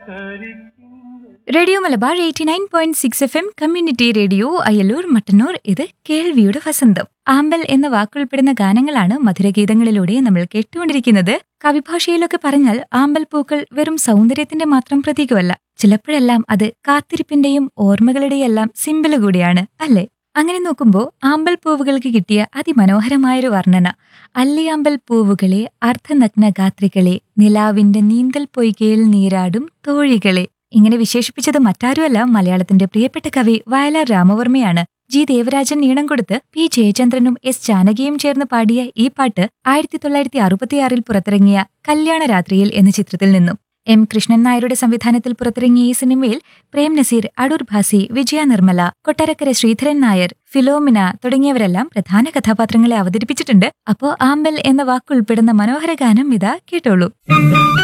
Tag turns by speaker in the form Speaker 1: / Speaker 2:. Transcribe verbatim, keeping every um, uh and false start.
Speaker 1: Radio Malabar eighty nine point six F M community radio Ayyallur Mattannur. ഇത് കേൾവിയുടെ വസന്തം. ആമ്പൽ എന്ന വാക്കുൾപ്പെടുന്ന ഗാനങ്ങളാണ് മധുരഗീതങ്ങളിലൂടെ നമ്മൾ കേട്ടുകൊണ്ടിരിക്കുന്നത്. കവിഭാഷയിലൊക്കെ പറഞ്ഞാൽ ആമ്പൽ പൂക്കൾ വെറും സൗന്ദര്യത്തിന്റെ മാത്രം പ്രതീകമല്ല, ചിലപ്പോഴെല്ലാം അത് കാത്തിരിപ്പിന്റെയും ഓർമ്മകളുടെയെല്ലാം സിമ്പല് കൂടിയാണ്, അല്ലേ? അങ്ങനെ നോക്കുമ്പോ ആമ്പൽ പൂവുകൾക്ക് കിട്ടിയ അതിമനോഹരമായൊരു വർണ്ണന. അല്ലിയാമ്പൽ പൂവുകളെ, അർദ്ധനഗ്ന ഗാത്രികളെ, നിലാവിന്റെ നീന്തൽ പൊയ്കയിൽ നീരാടും തോഴികളെ. ഇങ്ങനെ വിശേഷിപ്പിച്ചത് മറ്റാരുമല്ല, മലയാളത്തിന്റെ പ്രിയപ്പെട്ട കവി വയലാർ രാമവർമ്മയാണ്. ജി ദേവരാജൻ ഈണം കൊടുത്ത് പി ജയചന്ദ്രനും എസ് ജാനകിയും ചേർന്ന് പാടിയ ഈ പാട്ട് ആയിരത്തി തൊള്ളായിരത്തി അറുപത്തിയാറിൽ പുറത്തിറങ്ങിയ കല്യാണ രാത്രിയിൽ എന്ന ചിത്രത്തിൽ നിന്നും. എം കൃഷ്ണൻ നായരുടെ സംവിധാനത്തിൽ പുറത്തിറങ്ങിയ ഈ സിനിമയിൽ പ്രേം നസീർ, അടൂർ ഭാസി, വിജയ നിർമ്മല, കൊട്ടാരക്കര ശ്രീധരൻ നായർ, ഫിലോമിന തുടങ്ങിയവരെല്ലാം പ്രധാന കഥാപാത്രങ്ങളെ അവതരിപ്പിച്ചിട്ടുണ്ട്. അപ്പോ ആമ്പൽ എന്ന വാക്കുൾപ്പെടുന്ന മനോഹര ഗാനം ഇതാ കേട്ടോളൂ.